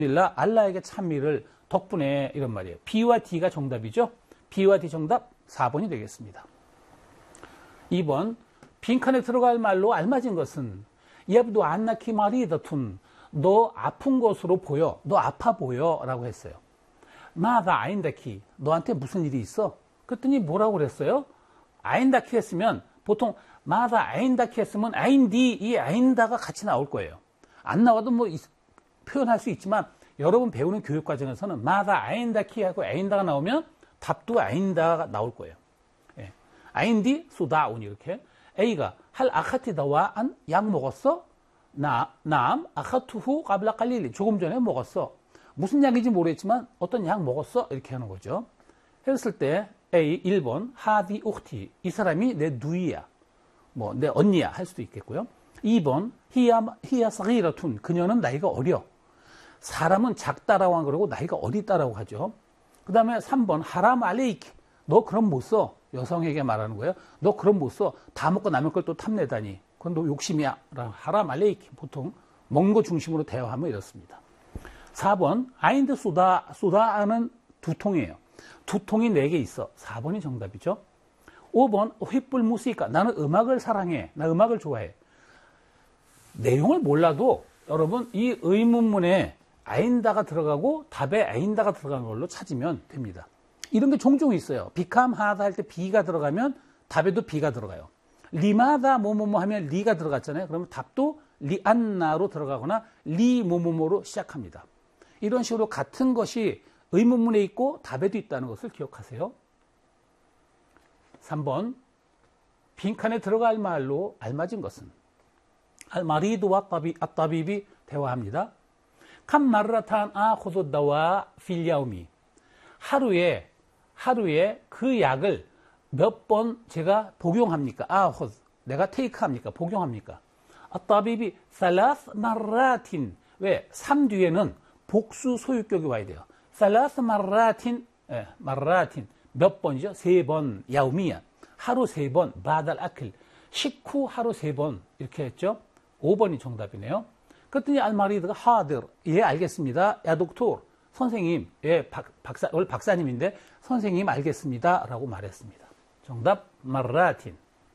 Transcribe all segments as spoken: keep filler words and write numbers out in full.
알함두릴라 알라에게 찬미를 덕분에 이런 말이에요. B와 D가 정답이죠. B와 D 정답 사 번이 되겠습니다. 이 번 빈칸에 들어갈 말로 알맞은 것은 야브두 안나키 마리다툰 너 아픈 것으로 보여. 너 아파 보여 라고 했어요. 마다 아인다키 너한테 무슨 일이 있어? 그랬더니 뭐라고 그랬어요? 아인다키 했으면 보통 마다 아인다키 했으면 아인디 이 아인다가 같이 나올 거예요. 안 나와도 뭐 표현할 수 있지만 여러분 배우는 교육 과정에서는 마다 아인다키 하고 아인다가 나오면 답도 아인다가 나올 거예요. 예. 아인디 수다운 이렇게 A가 할 아카티다와 안 약 먹었어? 나, 남 아카투후 까블라 깔릴리 조금 전에 먹었어. 무슨 약인지 모르겠지만 어떤 약 먹었어? 이렇게 하는 거죠. 했을 때 A 일 번 하디 우흐티 이 사람이 내 누이야. 뭐 내 언니야 할 수도 있겠고요. 이 번 히야 히야 사기라툰 그녀는 나이가 어려. 사람은 작다라고 안 그러고 나이가 어리다라고 하죠. 그 다음에 삼 번 하람 알레이키 너 그럼 못 써. 여성에게 말하는 거예요. 너 그럼 못 써. 다 먹고 남의 걸 또 탐내다니. 그건 너 욕심이야. 하람 알레이키 보통 먹는 거 중심으로 대화하면 이렇습니다. 사 번 아인드 수다 수다는 두 통이에요. 두 통이 네 개 있어. 사 번이 정답이죠. 오 번 휘뿔 무시까 나는 음악을 사랑해. 나 음악을 좋아해. 내용을 몰라도 여러분 이 의문문에 아인다가 들어가고 답에 아인다가 들어간 걸로 찾으면 됩니다. 이런 게 종종 있어요. 비캄 하다 할 때 비가 들어가면 답에도 비가 들어가요. 리마다 뭐뭐뭐 하면 리가 들어갔잖아요. 그러면 답도 리안나로 들어가거나 리 뭐뭐뭐로 시작합니다. 이런 식으로 같은 것이 의문문에 있고 답에도 있다는 것을 기억하세요. 삼 번 빈칸에 들어갈 말로 알맞은 것은 알마리드와 아따비비 대화합니다. 캄 마르라탄 아호도다와 필야우미 하루에 하루에 그 약을 몇 번 제가 복용합니까? 아호드 내가 테이크합니까? 복용합니까? 아따비비 살라스 마라틴 왜? 삼 뒤에는 복수 소유격이 와야 돼요. 살라스 마라틴 예, 마라틴 몇 번이죠? 세 번 야우미야 하루 세 번 바달 아클 식후 하루 세 번 이렇게 했죠. 오 번이 정답이네요. 그랬더니 알마리드가 하들 예 알겠습니다. 야 독토 선생님 예 박, 박사 원래 박사님인데 선생님 알겠습니다 라고 말했습니다. 정답 마라틴.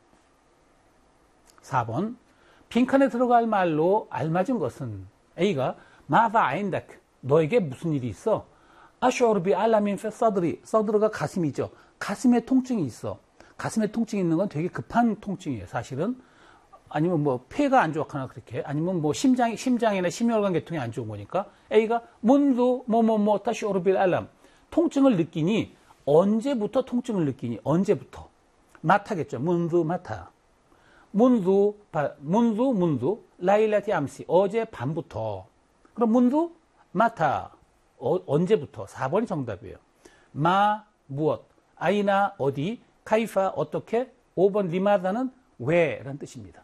사 번 빈칸에 들어갈 말로 알맞은 것은 A가 마다 아인다크 너에게 무슨 일이 있어? 아쇼르비 알라민 페 서드리 서드르가 가슴이죠. 가슴에 통증이 있어. 가슴에 통증이 있는 건 되게 급한 통증이에요. 사실은 아니면 뭐 폐가 안 좋거나 그렇게 아니면 뭐 심장 심장이나 심혈관 계통이 안 좋은 거니까 A가 문두 뭐뭐뭐 타쇼르빌 알람 통증을 느끼니 언제부터 통증을 느끼니 언제부터 마타겠죠. 문두 마타 문두 문두 문두 라일라티 암시 어제 밤부터 그럼 문두 마타 어, 언제부터 사 번이 정답이에요. 마 무엇 아이나 어디 카이파 어떻게 오 번 리마다는 왜라는 뜻입니다.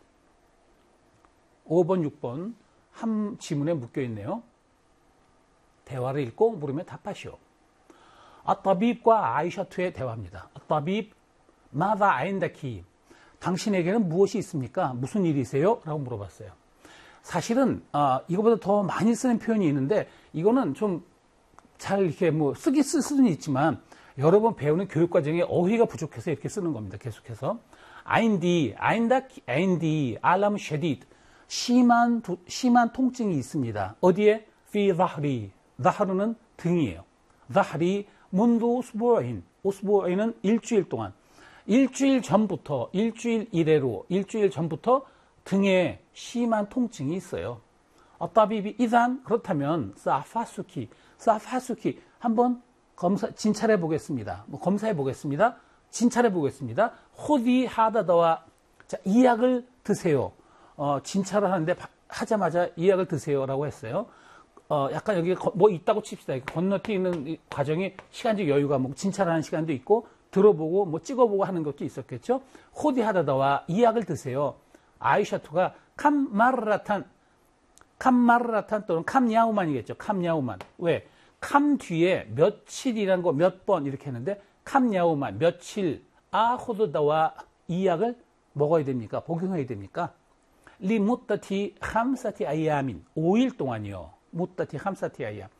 오 번 육 번 한 지문에 묶여있네요. 대화를 읽고 물으면 답하시오. 아따빕과 아이샤투의 대화입니다. 아따빕 마다 아인다키 당신에게는 무엇이 있습니까? 무슨 일이세요? 라고 물어봤어요. 사실은 어, 이거보다 더 많이 쓰는 표현이 있는데 이거는 좀 잘 이렇게 뭐 쓰기 쓸 수는 있지만 여러분 배우는 교육 과정에 어휘가 부족해서 이렇게 쓰는 겁니다. 계속해서 아인디, 아인다키, 아인디, 알람 쉐디드 심한 심한 통증이 있습니다. 어디에? 피 자흐리, 자흐르는 등이에요. 자흐리 문두 우스부어인, 우스부어인은 일주일 동안 일주일 전부터 일주일 이래로 일주일 전부터 등에 심한 통증이 있어요. 아따비비 이단 그렇다면 사파수키 사파수키 한번 검사 진찰해 보겠습니다. 뭐 검사해 보겠습니다. 진찰해 보겠습니다. 호디 하다다와 자, 이 약을 드세요. 어, 진찰을 하는데 하자마자 이 약을 드세요라고 했어요. 어, 약간 여기 뭐 있다고 칩시다. 건너뛰는 과정이 시간적 여유가 뭐 진찰하는 시간도 있고 들어보고 뭐 찍어보고 하는 것도 있었겠죠. 호디 하다다와 이 약을 드세요. 아이샤투가 캄마르라탄 캄마르라탄 또는 캄야우만이겠죠. 캄야우만. 왜? 캄 뒤에 며칠이라는 거 몇 번 이렇게 했는데 캄야우만 며칠 아호드다와 이 약을 먹어야 됩니까? 복용해야 됩니까? 리 무따티 함사티 아이야민 오 일 동안이요. 무따티 함사티 아이야